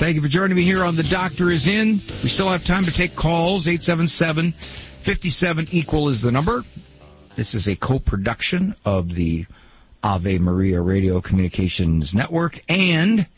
Thank you for joining me here on The Doctor Is In. We still have time to take calls. 877-57-EQUAL is the number. This is a co-production of the Ave Maria Radio Communications Network and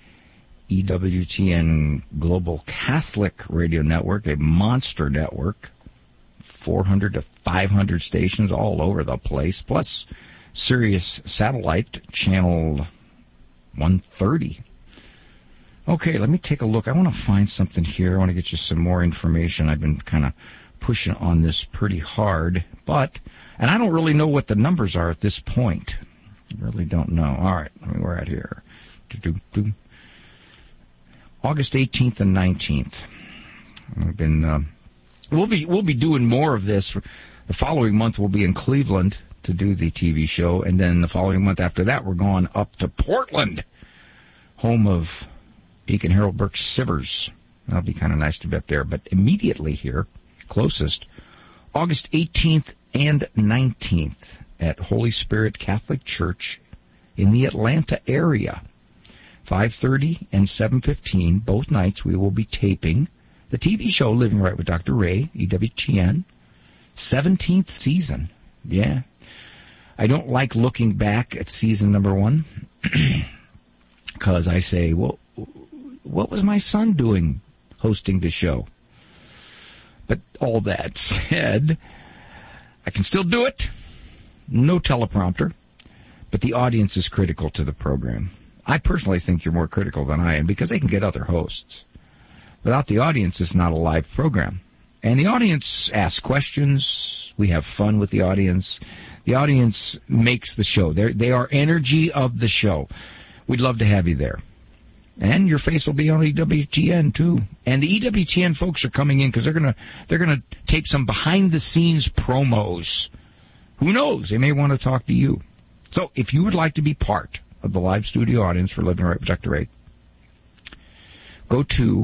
EWTN Global Catholic Radio Network, a monster network, 400 to 500 stations all over the place, plus Sirius Satellite Channel 130. Okay, let me take a look. I want to find something here. I want to get you some more information. I've been kind of pushing on this pretty hard, and I don't really know what the numbers are at this point. I really don't know. All right, let me, we're at here. August 18th and 19th. We've been, we'll be doing more of this. The following month we'll be in Cleveland to do the TV show, and then the following month after that we're going up to Portland, home of Deacon Harold Burke Sivers. That'll be kind of nice to be up there. But immediately here, closest, August 18th and 19th at Holy Spirit Catholic Church in the Atlanta area. 5:30 and 7:15, both nights we will be taping the TV show Living Right with Dr. Ray, EWTN, 17th season. Yeah. I don't like looking back at season number 1 because I say, well, what was my son doing hosting the show? But all that said, I can still do it. No teleprompter. But the audience is critical to the program. I personally think you're more critical than I am because they can get other hosts. Without the audience, it's not a live program. And the audience asks questions. We have fun with the audience. The audience makes the show. They are energy of the show. We'd love to have you there. And your face will be on EWTN too. And the EWTN folks are coming in because they're gonna tape some behind the scenes promos. Who knows? They may want to talk to you. So if you would like to be part of the live studio audience for Living Right with Dr. Ray, go to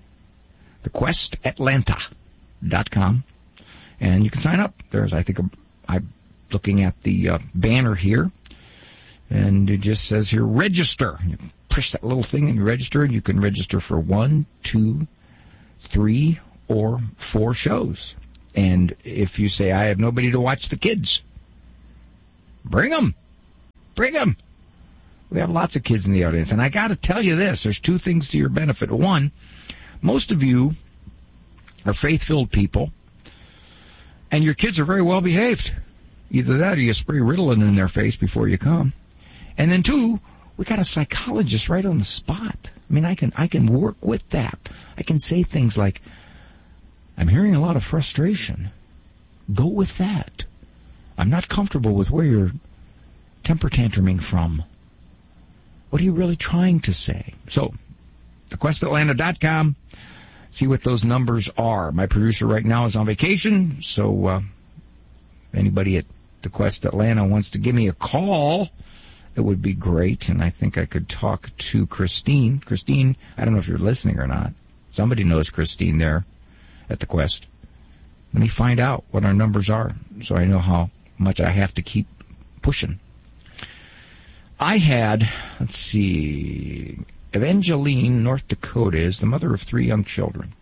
thequestatlanta.com and you can sign up. There's, I think, I'm looking at the banner here, and it just says here, register. You push that little thing and you register, and you can register for 1, 2, 3, or 4 shows. And if you say, I have nobody to watch the kids, bring them. Bring them. We have lots of kids in the audience. And I got to tell you this, there's 2 things to your benefit. One, most of you are faith-filled people, and your kids are very well behaved. Either that or you spray Ritalin in their face before you come. And then 2, we got a psychologist right on the spot. I mean, I can work with that. I can say things like, I'm hearing a lot of frustration. Go with that. I'm not comfortable with where you're temper tantruming from. What are you really trying to say? So, thequestatlanta.com. See what those numbers are. My producer right now is on vacation, so if anybody at The Quest Atlanta wants to give me a call, it would be great, and I think I could talk to Christine. Christine, I don't know if you're listening or not. Somebody knows Christine there at The Quest. Let me find out what our numbers are so I know how much I have to keep pushing. I had, let's see, Evangeline, North Dakota, is the mother of 3 young children.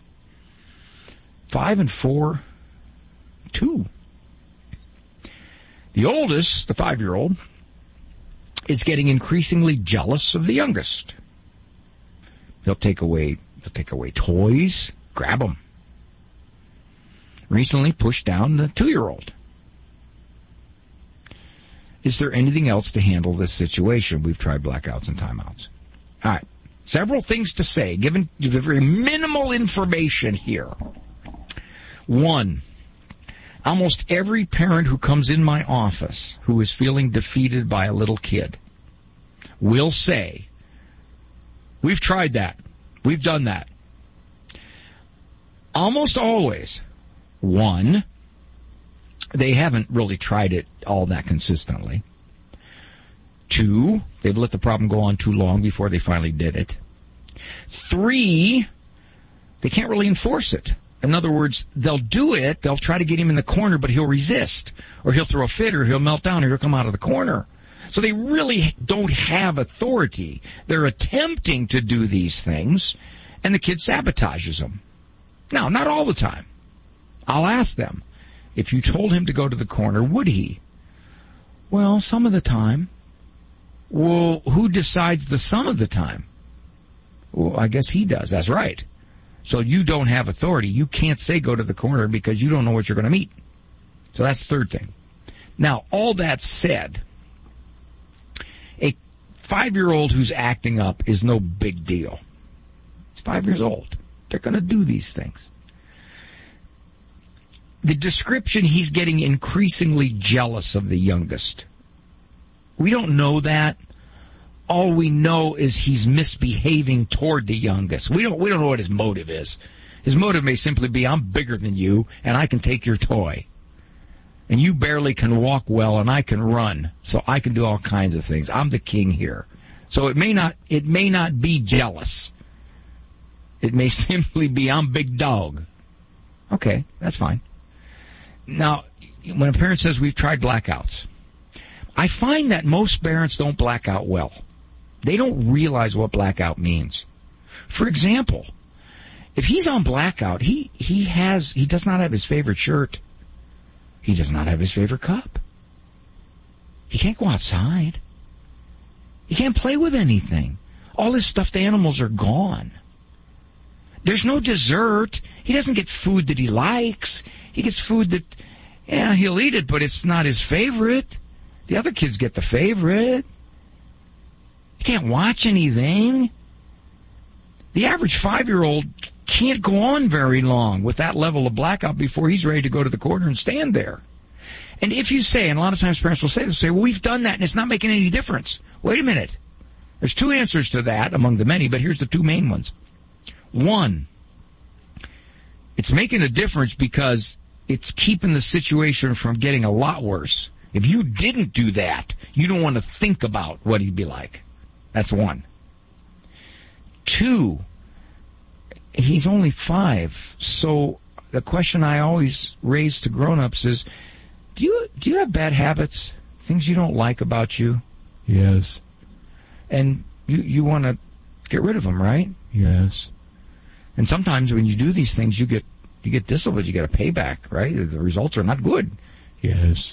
5 and 4, 2. The oldest, the 5-year-old, is getting increasingly jealous of the youngest. He'll take away toys, grab them. Recently pushed down the 2-year-old. Is there anything else to handle this situation? We've tried blackouts and timeouts. All right. Several things to say, given the very minimal information here. 1, almost every parent who comes in my office who is feeling defeated by a little kid will say, we've tried that. We've done that. Almost always, 1, they haven't really tried it all that consistently. 2, they've let the problem go on too long before they finally did it. 3, they can't really enforce it. In other words, they'll do it, they'll try to get him in the corner, but he'll resist, or he'll throw a fit, or he'll melt down, or he'll come out of the corner. So they really don't have authority. They're attempting to do these things, and the kid sabotages them. Now, not all the time. I'll ask them, if you told him to go to the corner, would he? Well, some of the time. Well, who decides the some of the time? Well, I guess he does. That's right. So you don't have authority. You can't say go to the corner because you don't know what you're going to meet. So that's the third thing. Now, all that said, a 5-year-old who's acting up is no big deal. He's 5 years old. They're going to do these things. The description, he's getting increasingly jealous of the youngest. We don't know that. All we know is he's misbehaving toward the youngest. We don't know what his motive is. His motive may simply be, I'm bigger than you, and I can take your toy. And you barely can walk well, and I can run, so I can do all kinds of things. I'm the king here. So it may not be jealous. It may simply be, I'm big dog. Okay, that's fine. Now, when a parent says we've tried blackouts, I find that most parents don't black out well. They don't realize what blackout means. For example, if he's on blackout, he does not have his favorite shirt. He does not have his favorite cup. He can't go outside. He can't play with anything. All his stuffed animals are gone. There's no dessert. He doesn't get food that he likes. He gets food that, yeah, he'll eat it, but it's not his favorite. The other kids get the favorite. He can't watch anything. The average 5-year-old can't go on very long with that level of blackout before he's ready to go to the corner and stand there. And if you say, and a lot of times parents will say this, well, we've done that and it's not making any difference. Wait a minute. There's two answers to that among the many, but here's the two main ones. One, it's making a difference because it's keeping the situation from getting a lot worse. If you didn't do that, you don't want to think about what he'd be like. That's one. Two, he's only 5, so the question I always raise to grown-ups is, do you have bad habits? Things you don't like about you? Yes. And you want to get rid of them, right? Yes. And sometimes when you do these things, you get disciplined, you get a payback, right? The results are not good. Yes.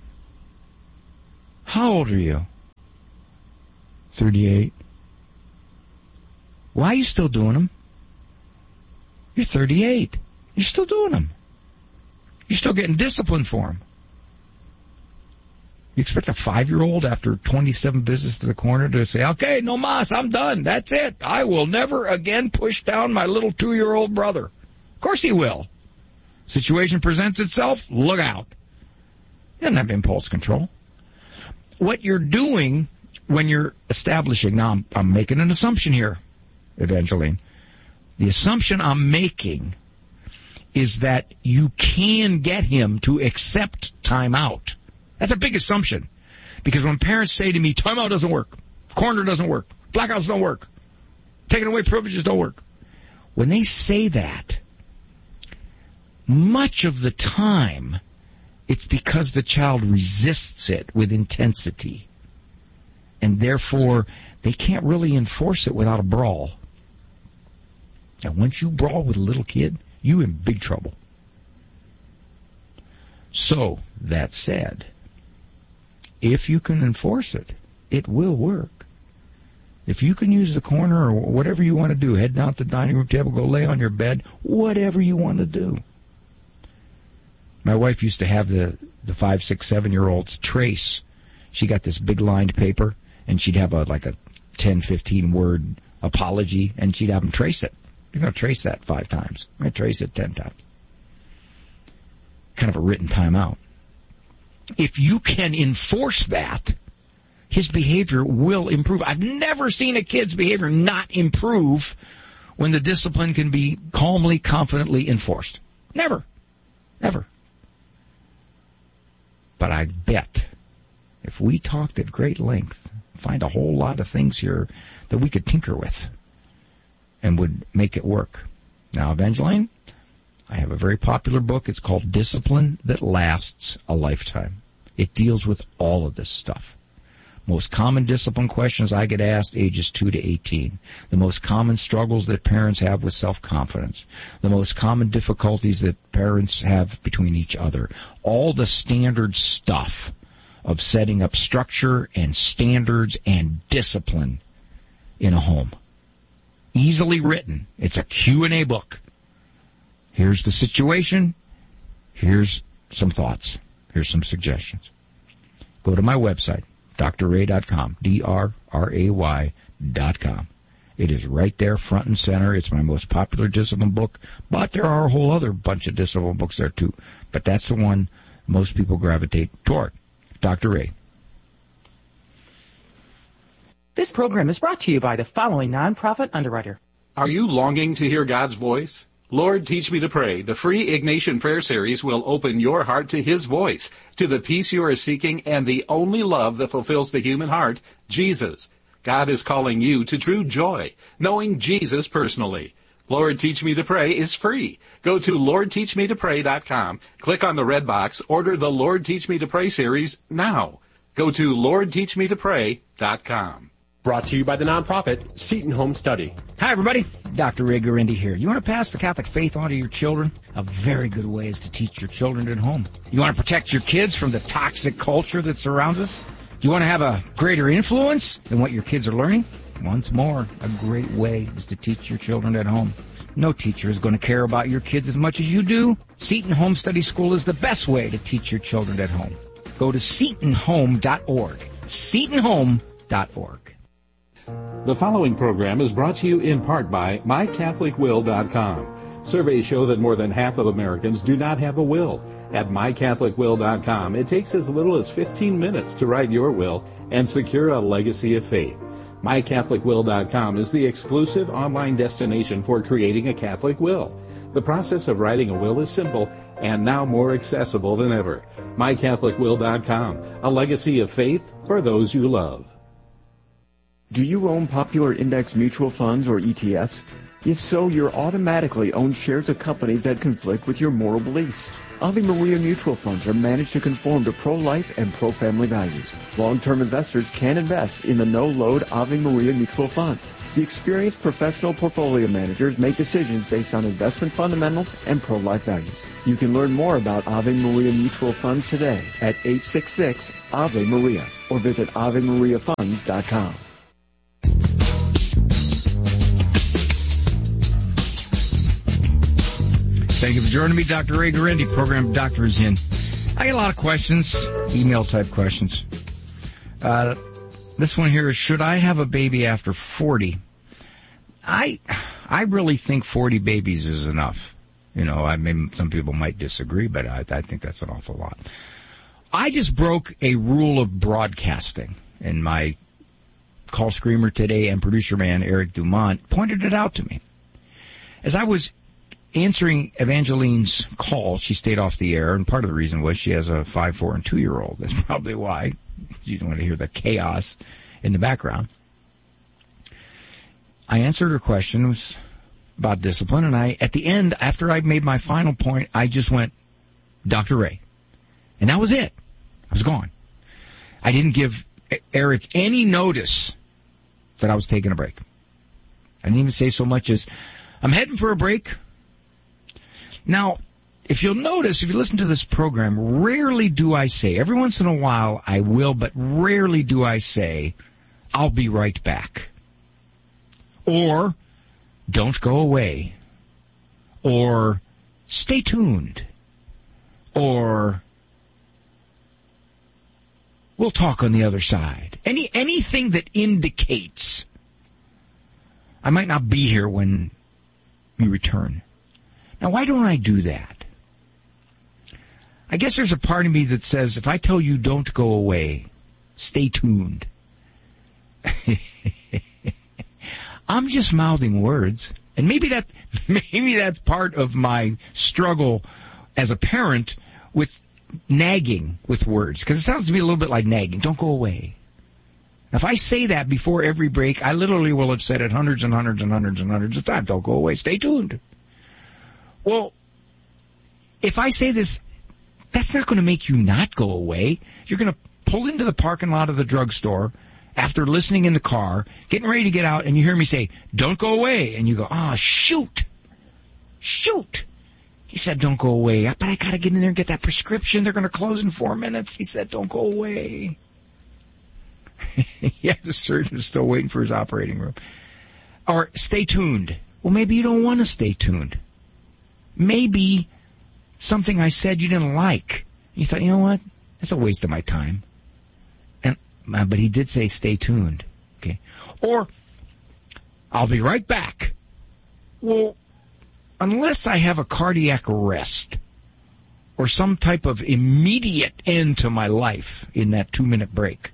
How old are you? 38. Why are you still doing them? You're 38. You're still doing them. You're still getting disciplined for them. You expect a 5-year-old after 27 visits to the corner to say, okay, no mas, I'm done. That's it. I will never again push down my little 2-year-old brother. Of course he will. Situation presents itself, look out. He doesn't have impulse control. What you're doing when you're establishing, now I'm making an assumption here, Evangeline. The assumption I'm making is that you can get him to accept timeout. That's a big assumption. Because when parents say to me, timeout doesn't work, corner doesn't work, blackouts don't work, taking away privileges don't work. When they say that, much of the time, it's because the child resists it with intensity. And therefore, they can't really enforce it without a brawl. And once you brawl with a little kid, you're in big trouble. So, that said, if you can enforce it, it will work. If you can use the corner or whatever you want to do, head down to the dining room table, go lay on your bed, whatever you want to do. My wife used to have the 5, 6, 7-year-olds trace. She got this big lined paper, and she'd have a 10, 15 word apology, and she'd have them trace it. You're going to trace that 5 times. I'm going to trace it 10 times. Kind of a written timeout. If you can enforce that, his behavior will improve. I've never seen a kid's behavior not improve when the discipline can be calmly, confidently enforced. Never. Never. But I bet if we talked at great length, find a whole lot of things here that we could tinker with and would make it work. Now, Evangeline, I have a very popular book. It's called Discipline That Lasts a Lifetime. It deals with all of this stuff. Most common discipline questions I get asked, ages 2 to 18. The most common struggles that parents have with self-confidence. The most common difficulties that parents have between each other. All the standard stuff of setting up structure and standards and discipline in a home. Easily written. It's a Q&A book. Here's the situation. Here's some thoughts. Here's some suggestions. Go to my website, drray.com, DRRAY.com. It is right there, front and center. It's my most popular discipline book, but there are a whole other bunch of discipline books there too. But that's the one most people gravitate toward. Dr. Ray. This program is brought to you by the following nonprofit underwriter. Are you longing to hear God's voice? Lord, Teach Me to Pray, the free Ignatian Prayer Series will open your heart to His voice, to the peace you are seeking and the only love that fulfills the human heart, Jesus. God is calling you to true joy, knowing Jesus personally. Lord, Teach Me to Pray is free. Go to LordTeachMeToPray.com, click on the red box, order the Lord, Teach Me to Pray series now. Go to LordTeachMeToPray.com. Brought to you by the nonprofit Seton Home Study. Hi, everybody. Dr. Ray Guarendi here. You want to pass the Catholic faith on to your children? A very good way is to teach your children at home. You want to protect your kids from the toxic culture that surrounds us? Do you want to have a greater influence than what your kids are learning? Once more, a great way is to teach your children at home. No teacher is going to care about your kids as much as you do. Seton Home Study School is the best way to teach your children at home. Go to SetonHome.org. SetonHome.org. The following program is brought to you in part by MyCatholicWill.com. Surveys show that more than half of Americans do not have a will. At MyCatholicWill.com, it takes as little as 15 minutes to write your will and secure a legacy of faith. MyCatholicWill.com is the exclusive online destination for creating a Catholic will. The process of writing a will is simple and now more accessible than ever. MyCatholicWill.com, a legacy of faith for those you love. Do you own popular index mutual funds or ETFs? If so, you're automatically own shares of companies that conflict with your moral beliefs. Ave Maria mutual funds are managed to conform to pro-life and pro-family values. Long-term investors can invest in the no-load Ave Maria mutual funds. The experienced professional portfolio managers make decisions based on investment fundamentals and pro-life values. You can learn more about Ave Maria mutual funds today at 866 Ave Maria or visit AveMariaFunds.com. Thank you for joining me, Dr. Ray Guarendi. Program Doctor is in. I get a lot of questions, email-type questions. This one here is, should I have a baby after 40? I really think 40 babies is enough. You know, I mean, some people might disagree, but I think that's an awful lot. I just broke a rule of broadcasting, and my call screamer today and producer man, Eric Dumont, pointed it out to me. As I was answering Evangeline's call, she stayed off the air, and part of the reason was she has a 5, 4, and 2-year-old. That's probably why. You don't want to hear the chaos in the background. I answered her question. It was about discipline, and at the end, after I made my final point, I just went, Dr. Ray. And that was it. I was gone. I didn't give Eric any notice that I was taking a break. I didn't even say so much as, I'm heading for a break. Now, if you'll notice, if you listen to this program, rarely do I say, every once in a while I will, but rarely do I say, I'll be right back. Or, don't go away. Or, stay tuned. Or, we'll talk on the other side. Anything that indicates I might not be here when you return. Now, why don't I do that? I guess there's a part of me that says, if I tell you don't go away, stay tuned. I'm just mouthing words. And maybe that's part of my struggle as a parent with nagging with words. Because it sounds to me a little bit like nagging. Don't go away. Now, if I say that before every break, I literally will have said it hundreds and hundreds and hundreds and hundreds of times. Don't go away. Stay tuned. Well, if I say this, that's not going to make you not go away. You're going to pull into the parking lot of the drugstore after listening in the car, getting ready to get out, and you hear me say, don't go away. And you go, oh, shoot. He said, don't go away. But I got to get in there and get that prescription. They're going to close in 4 minutes. He said, don't go away. Yeah, the surgeon's still waiting for his operating room. Or stay tuned. Well, maybe you don't want to stay tuned. Maybe something I said you didn't like. You thought, you know what? That's a waste of my time. But he did say stay tuned. Okay. Or, I'll be right back. Well, unless I have a cardiac arrest or some type of immediate end to my life in that 2-minute break,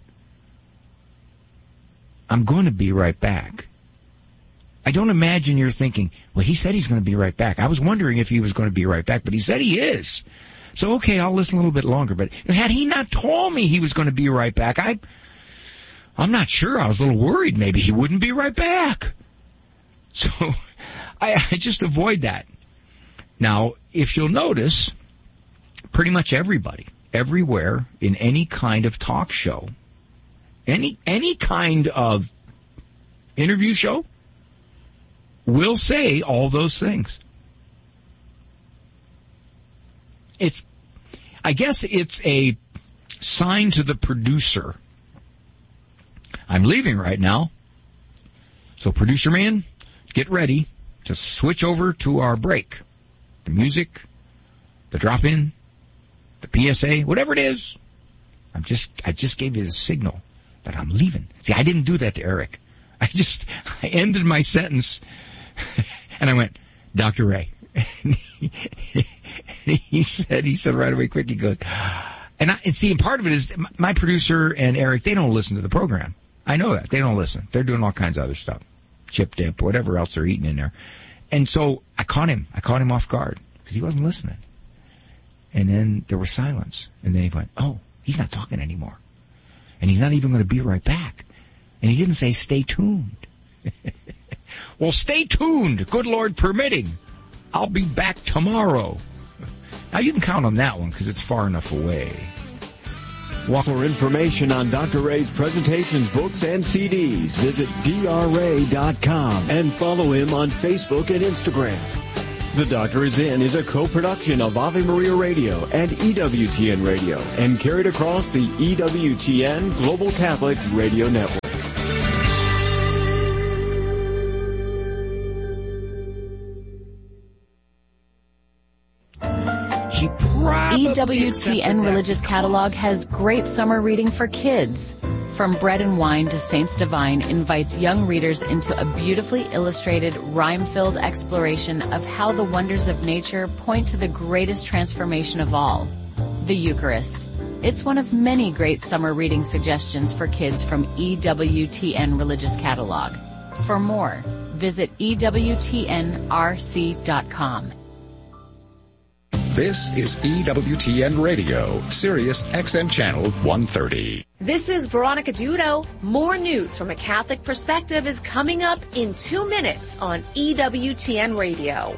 I'm going to be right back. I don't imagine you're thinking, well, he said he's going to be right back. I was wondering if he was going to be right back, but he said he is. So, okay, I'll listen a little bit longer. But had he not told me he was going to be right back, I'm not sure. I was a little worried maybe he wouldn't be right back. So I just avoid that. Now, if you'll notice, pretty much everybody, everywhere, in any kind of talk show, any kind of interview show, will say all those things. I guess it's a sign to the producer. I'm leaving right now. So producer man, get ready to switch over to our break. The music, the drop-in, the PSA, whatever it is. I just gave you the signal that I'm leaving. See, I didn't do that to Eric. I ended my sentence and I went, Dr. Ray. He said right away quick, he goes, and see, and part of it is my producer and Eric, they don't listen to the program. I know that. They don't listen. They're doing all kinds of other stuff. Chip dip, whatever else they're eating in there. And so I caught him off guard because he wasn't listening. And then there was silence. And then he went, oh, he's not talking anymore. And he's not even going to be right back. And he didn't say stay tuned. Well, stay tuned, good Lord permitting. I'll be back tomorrow. Now you can count on that one because it's far enough away. For information on Dr. Ray's presentations, books, and CDs, visit drray.com and follow him on Facebook and Instagram. The Doctor Is In is a co-production of Ave Maria Radio and EWTN Radio and carried across the EWTN Global Catholic Radio Network. EWTN Religious Catalog has great summer reading for kids. From Bread and Wine to Saints Divine invites young readers into a beautifully illustrated, rhyme-filled exploration of how the wonders of nature point to the greatest transformation of all, the Eucharist. It's one of many great summer reading suggestions for kids from EWTN Religious Catalog. For more, visit EWTNRC.com. This is EWTN Radio, Sirius XM Channel 130. This is Veronica Dudo. More news from a Catholic perspective is coming up in 2 minutes on EWTN Radio.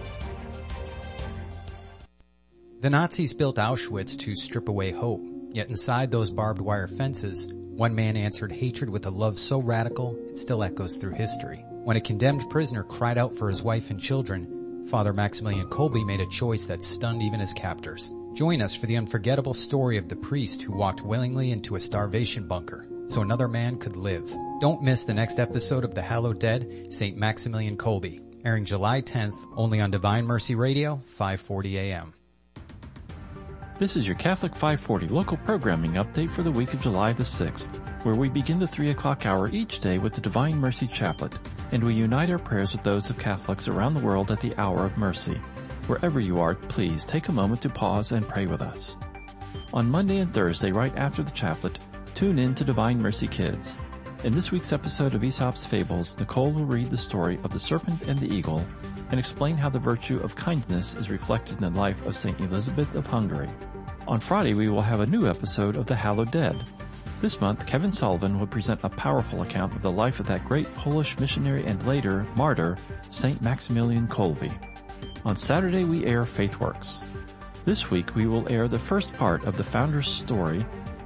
The Nazis built Auschwitz to strip away hope. Yet inside those barbed wire fences, one man answered hatred with a love so radical it still echoes through history. When a condemned prisoner cried out for his wife and children, Father Maximilian Kolbe made a choice that stunned even his captors. Join us for the unforgettable story of the priest who walked willingly into a starvation bunker so another man could live. Don't miss the next episode of The Hallowed Dead, St. Maximilian Kolbe, airing July 10th only on Divine Mercy Radio, 540 AM. This is your Catholic 540 local programming update for the week of July the 6th, where we begin the 3 o'clock hour each day with the Divine Mercy Chaplet, and we unite our prayers with those of Catholics around the world at the Hour of Mercy. Wherever you are, please take a moment to pause and pray with us. On Monday and Thursday, right after the chaplet, tune in to Divine Mercy Kids. In this week's episode of Aesop's Fables, Nicole will read the story of the serpent and the eagle and explain how the virtue of kindness is reflected in the life of St. Elizabeth of Hungary. On Friday, we will have a new episode of The Hallowed Dead. This month, Kevin Sullivan will present a powerful account of the life of that great Polish missionary and later martyr, St. Maximilian Kolbe. On Saturday, we air Faith Works. This week, we will air the first part of the founder's story,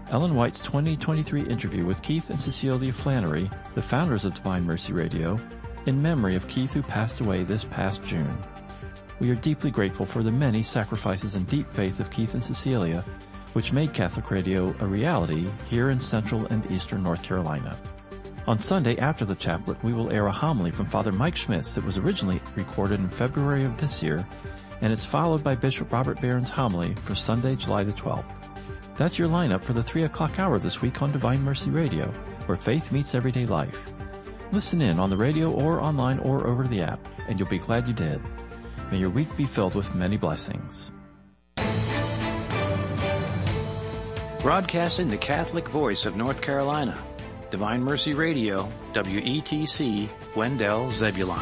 Ellen White's 2023 interview with Keith and Cecilia Flannery, the founders of Divine Mercy Radio, in memory of Keith who passed away this past June. We are deeply grateful for the many sacrifices and deep faith of Keith and Cecilia, which made Catholic Radio a reality here in Central and Eastern North Carolina. On Sunday after the chaplet, we will air a homily from Father Mike Schmitz that was originally recorded in February of this year, and it's followed by Bishop Robert Barron's homily for Sunday, July the 12th. That's your lineup for the 3 o'clock hour this week on Divine Mercy Radio, where faith meets everyday life. Listen in on the radio or online or over the app, and you'll be glad you did. May your week be filled with many blessings. Broadcasting the Catholic voice of North Carolina, Divine Mercy Radio, WETC, Wendell, Zebulon.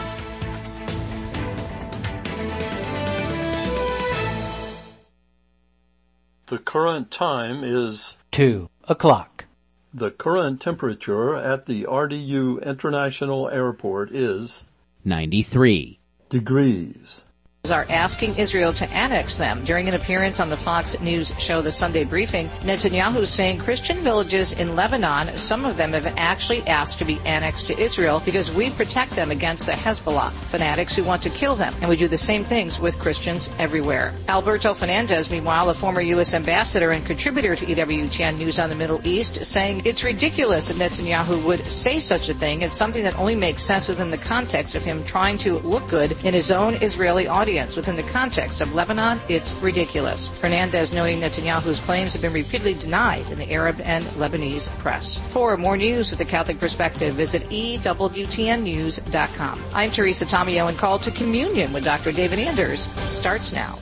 The current time is 2 o'clock. The current temperature at the RDU International Airport is 93 degrees. Are asking Israel to annex them. During an appearance on the Fox News show The Sunday Briefing, Netanyahu is saying Christian villages in Lebanon, some of them have actually asked to be annexed to Israel because we protect them against the Hezbollah fanatics who want to kill them, and we do the same things with Christians everywhere. Alberto Fernandez, meanwhile, a former U.S. ambassador and contributor to EWTN News on the Middle East, saying it's ridiculous that Netanyahu would say such a thing. It's something that only makes sense within the context of him trying to look good in his own Israeli audience. Within the context of Lebanon, it's ridiculous. Fernandez noting Netanyahu's claims have been repeatedly denied in the Arab and Lebanese press. For more news with the Catholic perspective, visit EWTNnews.com. I'm Teresa Tomeo, and Call to Communion with Dr. David Anders starts now.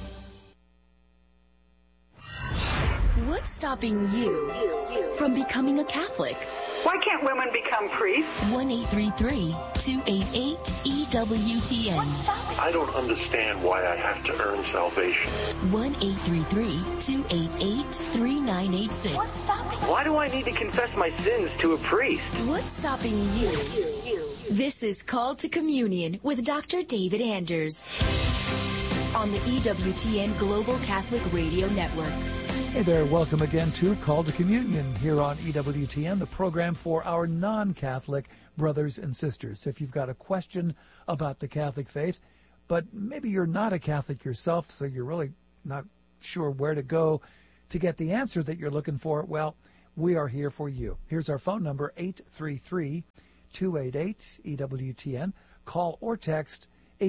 What's stopping you from becoming a Catholic? Why can't women become priests? 1-833-288-EWTN. I don't understand why I have to earn salvation. 1-833-288-3986. What's stopping you? Why do I need to confess my sins to a priest? What's stopping you? This is Call to Communion with Dr. David Anders on the EWTN Global Catholic Radio Network. Hey there, welcome again to Call to Communion here on EWTN, the program for our non-Catholic brothers and sisters. If you've got a question about the Catholic faith, but maybe you're not a Catholic yourself, so you're really not sure where to go to get the answer that you're looking for, well, we are here for you. Here's our phone number, 833-288-EWTN. Call or text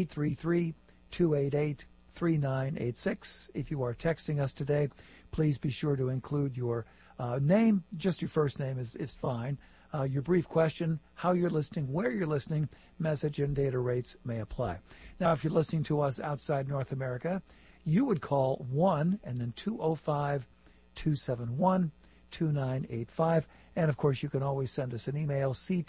833-288-3986. If you are texting us today, please be sure to include your name. Just your first name is fine. Your brief question, how you're listening, where you're listening, message and data rates may apply. Now, if you're listening to us outside North America, you would call 1 and then 205-271-2985. And, of course, you can always send us an email,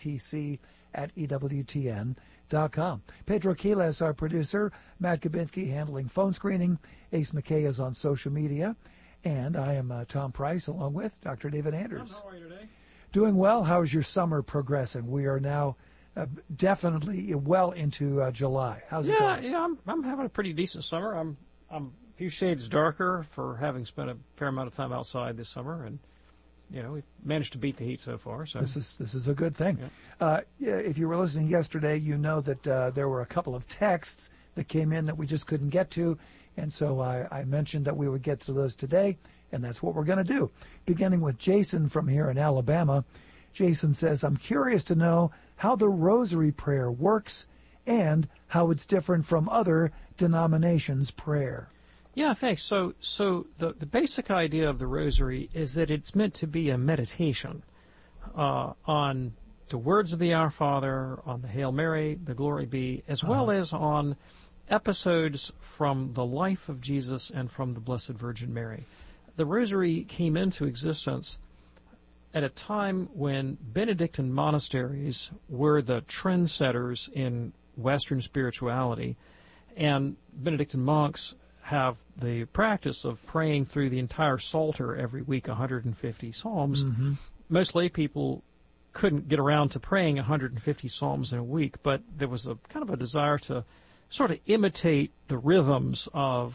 ctc@ewtn.com. Pedro Quiles, our producer. Matt Kabinski handling phone screening. Ace McKay is on social media. And I am Tom Price, along with Dr. David Anders. Tom, how are you today? Doing well. How's your summer progressing? We are now definitely well into July. How's it going? Yeah, I'm having a pretty decent summer. I'm a few shades darker for having spent a fair amount of time outside this summer, and we've managed to beat the heat so far. So this is a good thing. Yeah. If you were listening yesterday, you know that there were a couple of texts that came in that we just couldn't get to. And so I mentioned that we would get to those today, and that's what we're going to do. Beginning with Jason from here in Alabama. Jason says, I'm curious to know how the rosary prayer works and how it's different from other denominations' prayer. Yeah, thanks. So the basic idea of the rosary is that it's meant to be a meditation on the words of the Our Father, on the Hail Mary, the Glory Be, as well as on episodes from the life of Jesus and from the Blessed Virgin Mary. The Rosary came into existence at a time when Benedictine monasteries were the trendsetters in Western spirituality, and Benedictine monks have the practice of praying through the entire Psalter every week, 150 psalms. Mm-hmm. Most lay people couldn't get around to praying 150 psalms in a week, but there was a kind of a desire to sort of imitate the rhythms of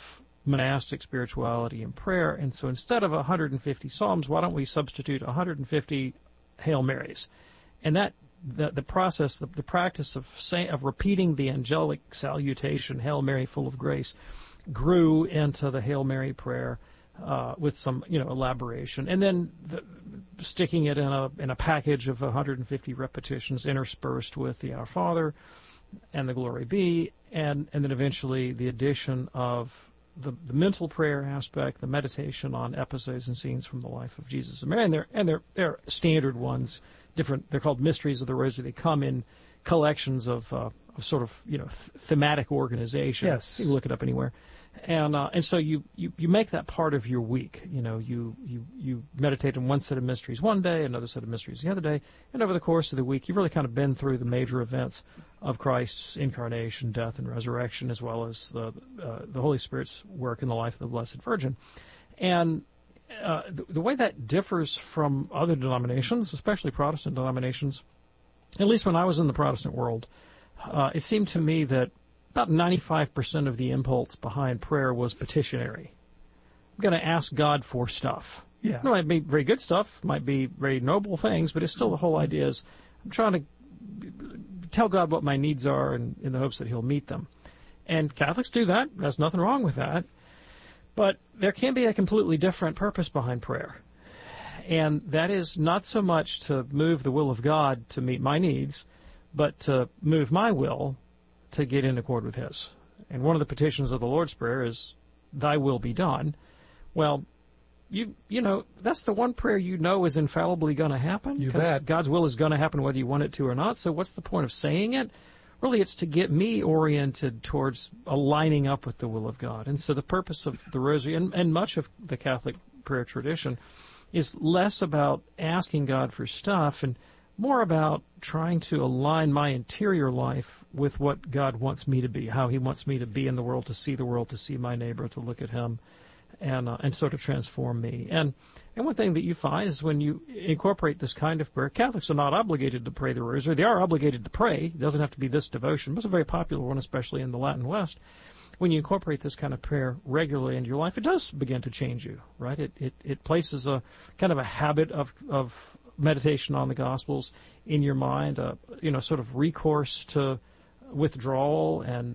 monastic spirituality and prayer. And so instead of 150 Psalms, why don't we substitute 150 Hail Marys? And that the process, the practice of repeating the angelic salutation, Hail Mary, full of grace, grew into the Hail Mary prayer with some elaboration, and then sticking it in a package of 150 repetitions interspersed with the Our Father and the Glory Be, and then eventually the addition of the mental prayer aspect, the meditation on episodes and scenes from the life of Jesus and Mary, and they're standard ones. Different. They're called Mysteries of the Rosary. They come in collections of sort of thematic organization. Yes, you can look it up anywhere, and so you make that part of your week. You meditate on one set of mysteries one day, another set of mysteries the other day, and over the course of the week, you've really kind of been through the major events of Christ's incarnation, death, and resurrection, as well as the Holy Spirit's work in the life of the Blessed Virgin, and the way that differs from other denominations, especially Protestant denominations, at least when I was in the Protestant world, it seemed to me that about 95% of the impulse behind prayer was petitionary. I'm going to ask God for stuff. Yeah. It might be very good stuff, might be very noble things, but it's still the whole idea is I'm trying to tell God what my needs are in the hopes that He'll meet them. And Catholics do that. There's nothing wrong with that. But there can be a completely different purpose behind prayer. And that is not so much to move the will of God to meet my needs, but to move my will to get in accord with His. And one of the petitions of the Lord's Prayer is, Thy will be done. Well, you know, that's the one prayer is infallibly going to happen. You bet. God's will is going to happen whether you want it to or not. So what's the point of saying it? Really, it's to get me oriented towards aligning up with the will of God. And so the purpose of the Rosary, and much of the Catholic prayer tradition, is less about asking God for stuff and more about trying to align my interior life with what God wants me to be, how He wants me to be in the world, to see my neighbor, to look at him, and sort of transform me. And one thing that you find is when you incorporate this kind of prayer, Catholics are not obligated to pray the Rosary. They are obligated to pray. It doesn't have to be this devotion, but it's a very popular one, especially in the Latin West. When you incorporate this kind of prayer regularly into your life, it does begin to change you, right? It places a kind of a habit of meditation on the Gospels in your mind, sort of recourse to withdrawal and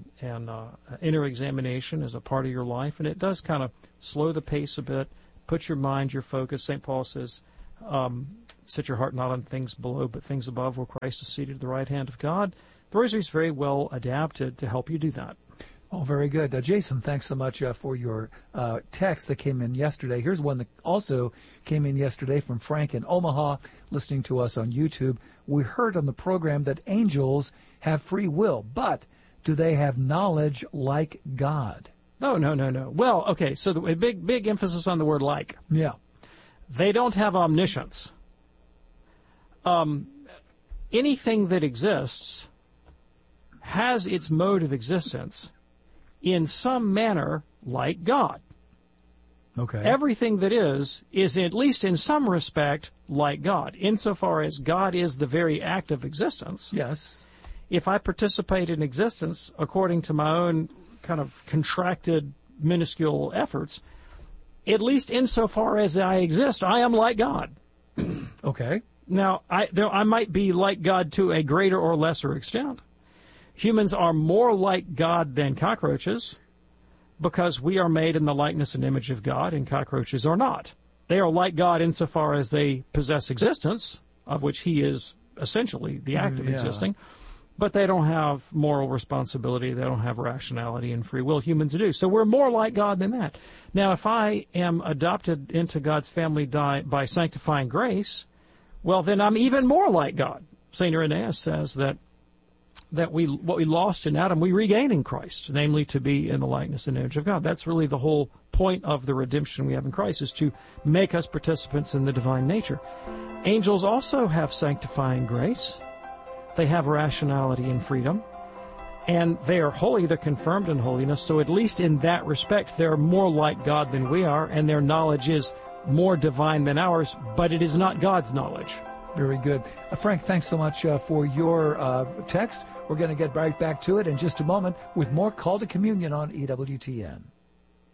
inner examination as a part of your life, and it does kind of slow the pace a bit, put your mind, your focus. St. Paul says, set your heart not on things below, but things above, where Christ is seated at the right hand of God. The Rosary is very well adapted to help you do that. Oh, very good. Jason, thanks so much for your text that came in yesterday. Here's one that also came in yesterday from Frank in Omaha, listening to us on YouTube. We heard on the program that angels have free will, but do they have knowledge like God? No. Well, okay, so the big emphasis on the word like. Yeah. They don't have omniscience. Anything that exists has its mode of existence in some manner like God. Okay. Everything that is at least in some respect like God, insofar as God is the very act of existence. Yes. If I participate in existence according to my own kind of contracted, minuscule efforts, at least insofar as I exist, I am like God. Okay. Now, I might be like God to a greater or lesser extent. Humans are more like God than cockroaches because we are made in the likeness and image of God, and cockroaches are not. They are like God insofar as they possess existence, of which He is essentially the act of existing, but they don't have moral responsibility, they don't have rationality and free will. Humans do. So we're more like God than that. Now, if I am adopted into God's family by sanctifying grace, well, then I'm even more like God. St. Irenaeus says that what we lost in Adam, we regain in Christ, namely to be in the likeness and image of God. That's really the whole point of the redemption we have in Christ, is to make us participants in the divine nature. Angels also have sanctifying grace. They have rationality and freedom. And they are holy, they're confirmed in holiness, so at least in that respect, they're more like God than we are, and their knowledge is more divine than ours, but it is not God's knowledge. Very good. Frank, thanks so much for your text. We're going to get right back to it in just a moment with more Call to Communion on EWTN.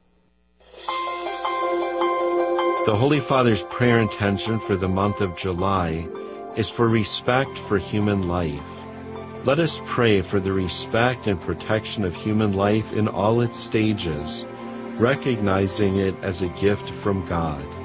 The Holy Father's prayer intention for the month of July is for respect for human life. Let us pray for the respect and protection of human life in all its stages, recognizing it as a gift from God.